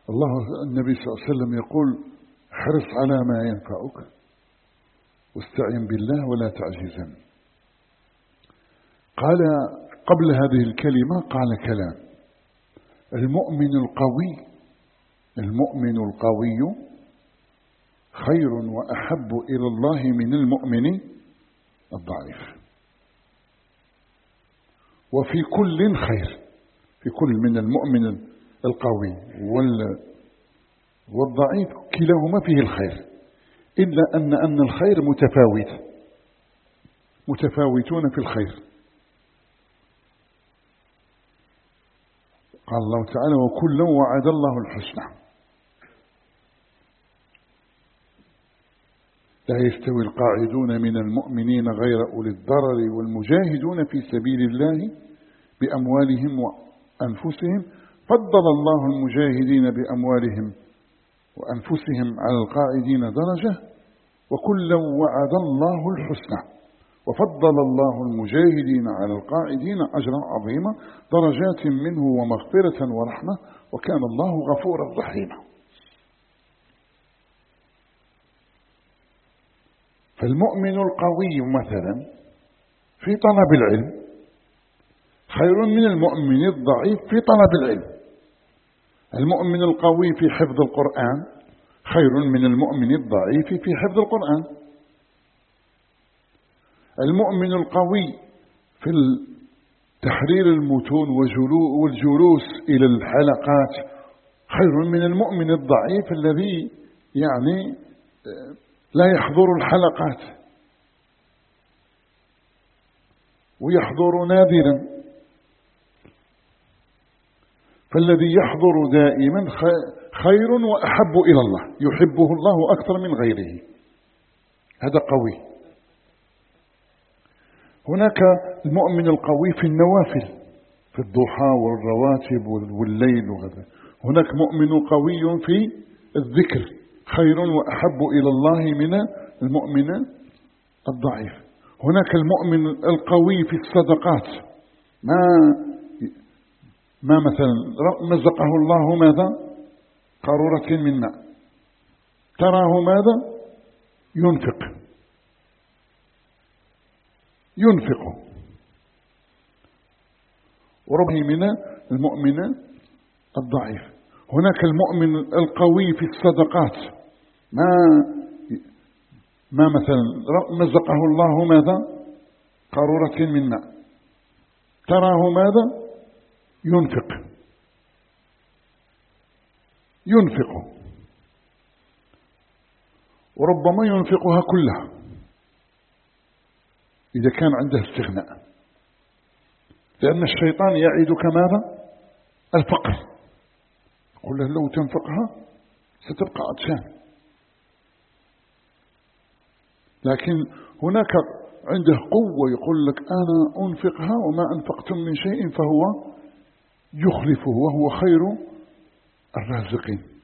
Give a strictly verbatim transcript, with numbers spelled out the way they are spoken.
الله النبي صلى الله عليه وسلم يقول: احرص على ما ينفعك واستعن بالله ولا تعجزن. قال قبل هذه الكلمة قال كلام: المؤمن القوي المؤمن القوي خير وأحب إلى الله من المؤمن الضعيف، وفي كل خير، في كل من المؤمن القوي والضعيف كلاهما فيه الخير، إلا أن أن الخير متفاوت متفاوتون في الخير. قال الله تعالى: وكلا وعد الله الحسنى. لا يستوي القاعدون من المؤمنين غير أولي الضرر والمجاهدون في سبيل الله بأموالهم وأنفسهم، فضل الله المجاهدين بأموالهم وأنفسهم على القاعدين درجة، وكلا وعد الله الحسنى، وفضل الله المجاهدين على القاعدين أجرا عظيما، درجات منه ومغفرة ورحمة، وكان الله غفورا رحيما. فالمؤمن القوي مثلا في طلب العلم خير من المؤمن الضعيف في طلب العلم. المؤمن القوي في حفظ القرآن خير من المؤمن الضعيف في حفظ القرآن. المؤمن القوي في تحرير المتون والجلوس إلى الحلقات خير من المؤمن الضعيف الذي يعني لا يحضر الحلقات ويحضر نادرا. فالذي يحضر دائما خير وأحب إلى الله، يحبه الله أكثر من غيره، هذا قوي. هناك المؤمن القوي في النوافل، في الضحى والرواتب والليل وغيره. هناك مؤمن قوي في الذكر خير وأحب إلى الله من المؤمن الضعيف. هناك المؤمن القوي في الصدقات، ما ما مثلا مزقه الله ماذا؟ قارورة من ماء، تراه ماذا؟ ينفق ينفق وربه من المؤمن الضعيف. هناك المؤمن القوي في الصدقات، ما ما مثلا مزقه الله ماذا؟ قارورة من ماء، تراه ماذا؟ ينفق ينفق وربما ينفقها كلها إذا كان عنده استغناء، لأن الشيطان يعدك ماذا؟ الفقر، يقول له لو تنفقها ستبقى عطشان. لكن هناك عنده قوة يقول لك أنا أنفقها وما أنفقتم من شيء فهو يخلفه وهو خير الرازقين.